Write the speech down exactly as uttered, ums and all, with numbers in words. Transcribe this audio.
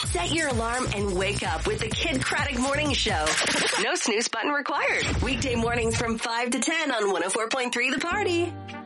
Set your alarm and wake up with the Kid Craddock Morning Show. No snooze button required. Weekday mornings from five to ten on one oh four point three The Party.